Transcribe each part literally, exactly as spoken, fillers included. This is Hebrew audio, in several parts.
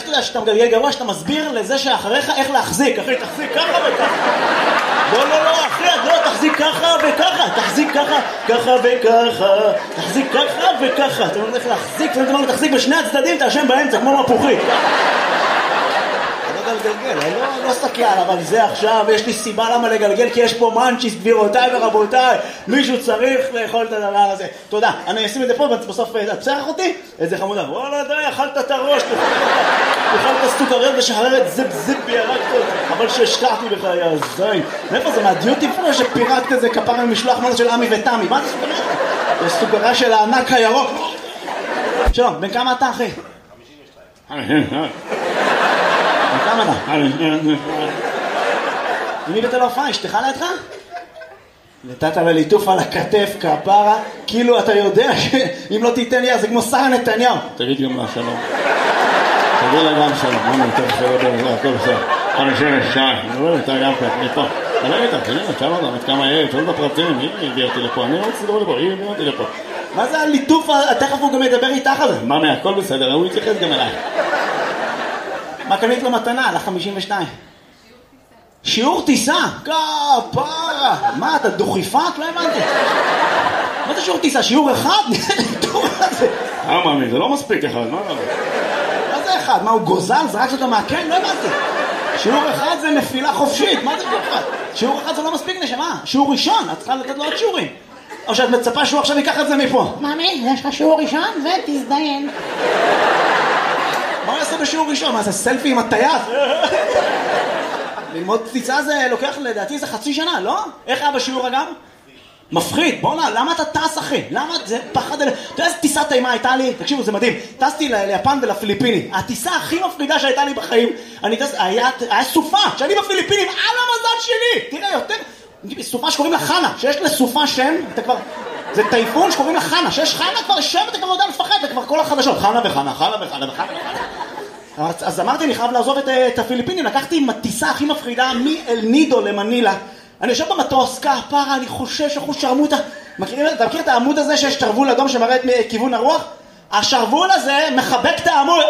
יודע שאתה מגלגל גרוע, שאתה מסביר לזה שאחריך איך להחזיק. אחי, תחזיק ככה וככה. לא, לא, לא, אחי, לא, תחזיק ככה וככה. תחזיק ככה, ככה וככה. תחזיק ככה וככה. אתה אומר איך להחזיק, ואתה אומר, תחזיק בשני הצדדים, תאשם באמצע, כמו מפוחית. לגלגל, אני לא, לא סתכל, אבל זה עכשיו, יש לי סיבה למה לגלגל, כי יש פה מנצ'יס, גבירותיי ורבותיי, מישהו צריך לאכול את הדבר הזה. תודה, אני אשים את זה פה, בסוף תצרח אותי, איזה חמודה, וואלה די, אכלת את הראש, אכלת סוכריות ושחררת זיפ זיפ בירקת, אבל שהשקעתי בך, יא זין. מאיפה זה, מהדיוטי פרו שפירקת איזה כפרה ממשלוח מנות של עמי ותמי, מה זה סוכריה? זה סוכריה של הענק הירוק. שלום, בן כמה אתה אחי? חמישים ושתיים. כמה אתה? מי בתל ההופעה? אשתך לידך? נתת בליטוף על הכתף, כפרה, כאילו אתה יודע שאם לא תיתן לי, זה כמו שרה נתניהו. תגיד גם לה שלום. תגיד לה גם שלום. מה נתן שלום? הכל בסדר. חמישים ושתיים. אני אומר, אתה גם כך, מפה. תלך איתה, תגיד לה, תשאל אותה, מת כמה יהיה, תשאל את הפרטים, היא הביאה אותי לפה, אני רוצה לדבר לפה, היא הביאה אותי לפה. מה זה הליטוף? תכף הוא גם ידבר איתך על זה. מה מה, הכל בסדר, הוא יתייחס גם אליי. מה קנית לו מתנה? ל-חמישים ושתיים. שיעור טיסה? כפרה. מה, אתה דוכיפת? לא הבנתי. מה זה שיעור טיסה? שיעור אחד? אה, מאמי, זה לא מספיק אחד, מה זה? מה זה אחד? מה, הוא גוזל? זרק אותו מהקן? לא הבנתי. שיעור אחד זה נפילה חופשית. מה זה שיעור אחד? שיעור אחד זה לא מספיק נשמה. שיעור ראשון, את צריכה לתת לו עוד שיעורים. או שאת מצפה שהוא עכשיו ייקח את זה מפה. מאמי, יש לך שיעור ראשון ותזדיין. מה הוא יעשה בשיעור ראשון? מה זה סלפי עם הטייס? ללמוד טיסה זה לוקח לדעתי זה חצי שנה, לא? איך היה בשיעור אגב? מפחיד, בוא נע, למה אתה טס אחי? למה זה פחד? אתה יודע איזה טיסה טעימה הייתה לי? תקשיבו, זה מדהים. טסתי ליפן ולפיליפינים. הטיסה הכי מפחידה שהייתה לי בחיים, אני טס, היה, היה סופה, שאני בפיליפינים, על המזל שלי! תראה, יותר, סופה שקוראים לה חנה, שיש לסופה שם, אתה כבר, זה טייפון שקוראים לה חנה, שיש חנה כבר שם, אתה כבר יודע לפחד, זה כבר כל החדשות, חנה וחנה, חנה וחנה וחנה וחנה. אז אמרתי, אני חייב לעזוב את, את הפיליפינים, לקחתי עם הטיסה הכי מפחידה מאל נידו למנילה. אני יושב במטוס, כפרה, אני חושש, אחוז שרמוטה. מכירים, אתה מכיר את העמוד הזה שיש שרוול אדום שמראה את כיוון הרוח? השרוול הזה מחבק את העמוד.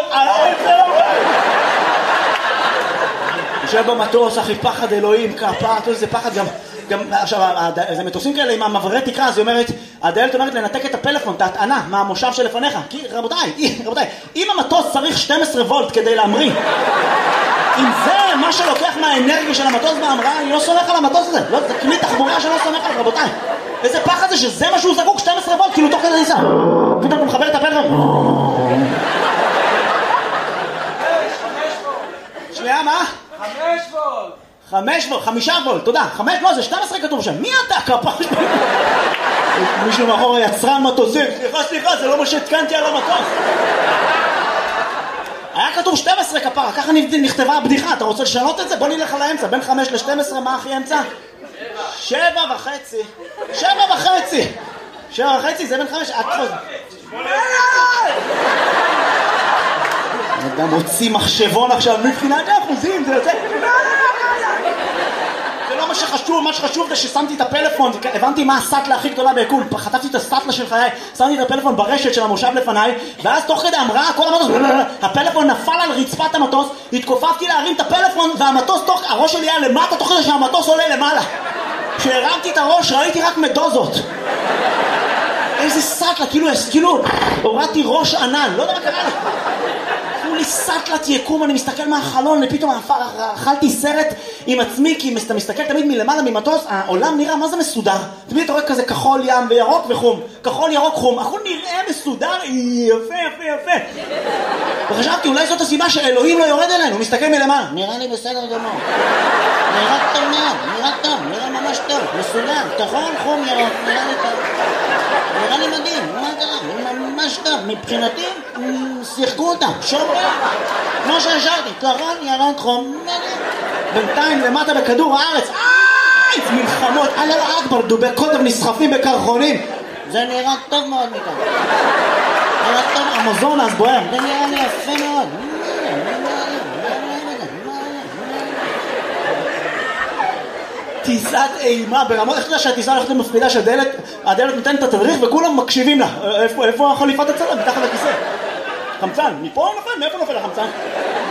יושב במטוס, אחי, פחד אלוהים, כפרה, זה פחד גם... גם, עכשיו, זה מטוסים כאלה עם המעברי תקרה, אז היא אומרת, הדיילת אומרת לנתק את הפלאפון, את ההטענה, מהמושב שלפניך. כי, רבותיי, רבותיי, אם המטוס צריך שתים עשרה וולט כדי להמריא, אם זה מה שלוקח מהאנרגיה של המטוס בהמראה, אני לא סומך על המטוס הזה. לא, זה כלי תחבורה שלא סומך על, רבותיי. איזה פחד זה שזה מה שהוא זקוק, שתים עשרה וולט, כאילו תוך כדי ניסה. פתאום הוא מחבר את הפלאפון. שנייה, מה? חמש וולט. חמש וולט, חמישה וולט, תודה. חמש, לא, זה שתים עשרה כתוב שם. מי אתה, כפרה? מישהו מאחור יצרן מטוסים. סליחה, סליחה, זה לא מה שהתקנתי על המטוס. היה כתוב שתים עשרה כפרה, ככה נכתבה הבדיחה. אתה רוצה לשנות את זה? בוא נלך על האמצע. בין חמש ל-שתים עשרה, מה הכי אמצע? שבע וחצי. שבע וחצי. שבע וחצי, זה בין חמש... אדם הוציא מחשבון עכשיו, מבחינת האחוזים, זה יוצא... זה לא מה שחשוב, מה שחשוב זה ששמתי את הפלאפון, הבנתי מה הסטלה הכי גדולה ביקום, חטפתי את הסטלה של חיי, שמתי את הפלאפון ברשת של המושב לפניי, ואז תוך כדי המראה, כל המטוס, הפלאפון נפל על רצפת המטוס, התכופפתי להרים את הפלאפון, והמטוס תוך, הראש שלי היה למטה, תוך כדי שהמטוס עולה למעלה. כשהרמתי את הראש, ראיתי רק מדוזות. איזה סטלה, כאילו, כאילו, הורדתי ראש ענן, לא יודע מה קרה לי. לי סטלת יקום, אני מסתכל מהחלון, ופתאום אכלתי סרט עם עצמי, כי אתה מסתכל תמיד מלמעלה ממטוס, העולם נראה מה זה מסודר. תמיד אתה רואה כזה כחול ים וירוק וחום, כחול ירוק חום, הכל נראה מסודר, יפה יפה יפה. וחשבתי אולי זאת הסיבה שאלוהים לא יורד אלינו, הוא מסתכל מלמעלה, נראה לי בסדר גמור, נראה טוב מאוד, נראה טוב, נראה ממש טוב, מסודר, כחול חום ירוק, נראה לי טוב, נראה לי מדהים, מה קרה? ממש טוב, מבחינתי שיחקו אותה, שומרה, כמו שהשארתי, כחול ירוק חום, בינתיים למטה בכדור הארץ, איי, מלחמות, אללה אכבר, דובי קוטב נסחפים בקרחונים, זה נראה טוב מאוד מכאן, נראה טוב, המזון אז בוער, זה נראה לי יפה מאוד. טיסת אימה ברמות, איך אתה יודע שהטיסה הולכת למפחידה שהדלת, הדלת נותנת את התדריך וכולם מקשיבים לה. איפה, איפה החליפת הצלם? מתחת לכיסא. חמצן, מפה נופל? מאיפה נופל החמצן?